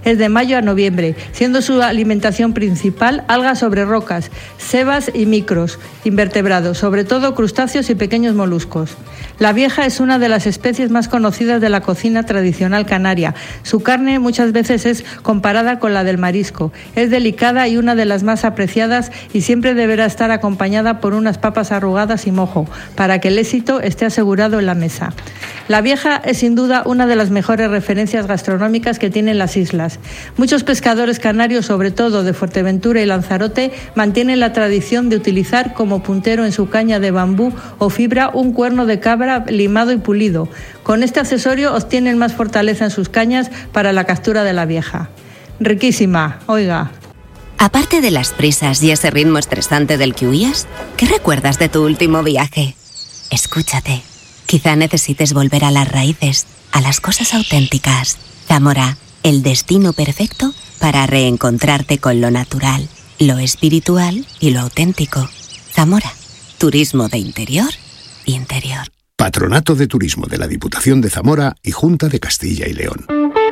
es de mayo a noviembre, siendo su alimentación principal algas sobre rocas, sebas y micros invertebrados, sobre todo crustáceos y pequeños moluscos. La vieja es una de las especies más conocidas de la cocina tradicional canaria. Su carne muchas veces es comparada con la del marisco. Es delicada y una de las más apreciadas y siempre deberá estar acompañada por unas papas arrugadas y mojo, para que el éxito esté asegurado en la mesa. La vieja es sin duda una de las mejores referencias gastronómicas que tienen las islas. Muchos pescadores canarios, sobre todo de Fuerteventura y Lanzarote, mantienen la tradición de utilizar como puntero en su caña de bambú o fibra un cuerno de cabra limado y pulido. Con este accesorio obtienen más fortaleza en sus cañas para la captura de la vieja. Riquísima, oiga. Aparte de las prisas y ese ritmo estresante del que huías, ¿qué recuerdas de tu último viaje? Escúchate. Quizá necesites volver a las raíces, a las cosas auténticas. Zamora, el destino perfecto para reencontrarte con lo natural, lo espiritual y lo auténtico. Zamora, turismo de interior y interior. Patronato de Turismo de la Diputación de Zamora y Junta de Castilla y León.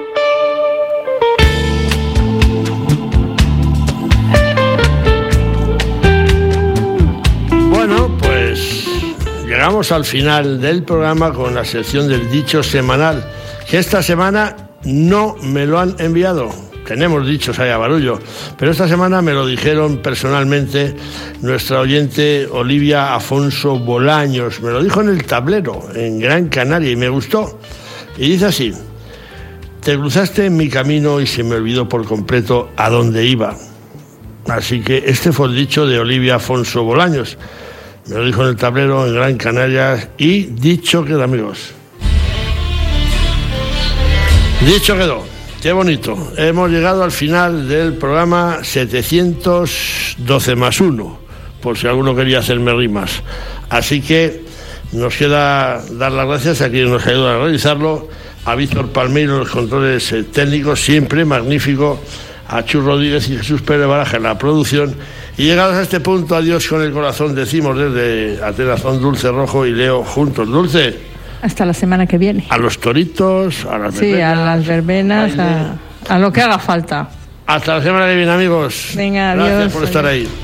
Bueno, pues llegamos al final del programa con la sección del dicho semanal, que esta semana no me lo han enviado. Tenemos dichos ahí a barullo, pero esta semana me lo dijeron personalmente nuestra oyente Olivia Afonso Bolaños. Me lo dijo en el tablero, en Gran Canaria, y me gustó. Y dice así: te cruzaste en mi camino y se me olvidó por completo a dónde iba. Así que este fue el dicho de Olivia Afonso Bolaños. Me lo dijo en el tablero, en Gran Canaria, y dicho quedó, amigos. Dicho quedó. Qué bonito. Hemos llegado al final del programa 712 más 1, por si alguno quería hacerme rimas. Así que nos queda dar las gracias a quien nos ayuda a realizarlo, a Víctor Palmeiro en los controles técnicos, siempre magnífico, a Chus Rodríguez y Jesús Pérez Baraja en la producción. Y llegados a este punto, adiós con el corazón, decimos desde Atenazón Dulce Rojo y Leo juntos. Dulce. Hasta la semana que viene. A los toritos, a las verbenas. Sí, a las verbenas, a lo que haga falta. Hasta la semana que viene, amigos. Venga, adiós. Gracias por estar ahí.